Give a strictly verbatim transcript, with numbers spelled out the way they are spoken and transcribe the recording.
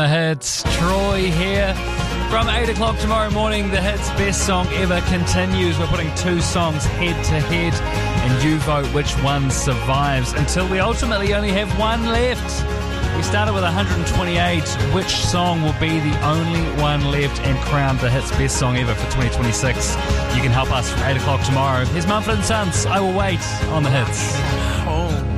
The Hits, Troy here. From eight o'clock tomorrow morning, the Hits Best Song Ever continues. We're putting two songs head to head, and you vote which one survives until we ultimately only have one left. We started with one hundred twenty-eight. Which song will be the only one left and crowned the Hits Best Song Ever for twenty twenty-six? You can help us from eight o'clock tomorrow. Here's Mumford and Sons, I Will Wait on the Hits. Home.